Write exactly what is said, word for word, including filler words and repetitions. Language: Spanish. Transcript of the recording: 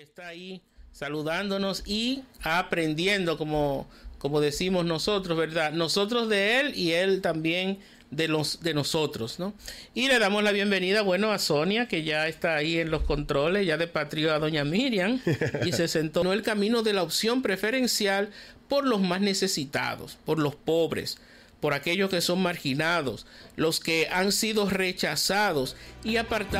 está ahí saludándonos y aprendiendo, como, como decimos nosotros, ¿verdad? Nosotros de él y él también de los de nosotros, ¿no? Y le damos la bienvenida, bueno, a Sonia, que ya está ahí en los controles, ya depatrió a doña Miriam y se sentó en el camino de la opción preferencial por los más necesitados, por los pobres, por aquellos que son marginados, los que han sido rechazados y apartados